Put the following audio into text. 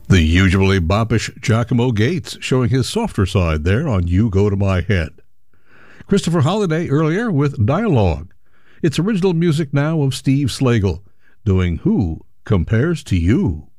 The usually boppish Giacomo Gates showing his softer side there on You Go to My Head. Christopher Holiday earlier with Dialogue. It's original music now of Steve Slagle doing Who Compares to You.